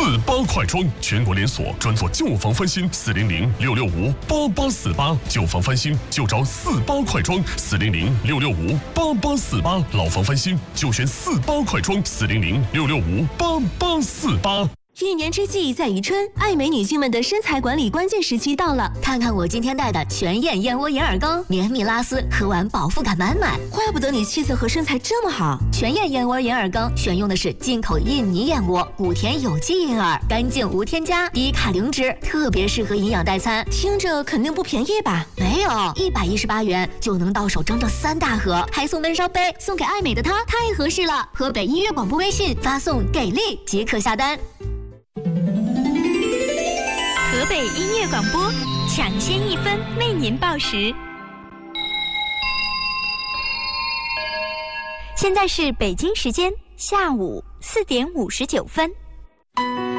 48快装，全国连锁，专做旧房翻新，400-665-8848，旧房翻新就找48快装，400-665-8848，老房翻新就选48快装，400-665-8848。 一年之计在于春，爱美女性们的身材管理关键时期到了。 看看我今天带的全燕燕窝银耳羹，绵密拉丝，喝完饱腹感满满。 怪不得你气色和身材这么好。 全燕燕窝银耳羹选用的是进口印尼燕窝，谷田有机银耳，干净无添加，低卡零脂，特别适合营养代餐。 听着肯定不便宜吧？ 没有，118元就能到手整整3大盒，还送闷烧杯，送给爱美的她太合适了。河北音乐广播微信发送“给力”即可下单。 河北音乐广播，抢先1分为您报时。现在是北京时间下午4点59分。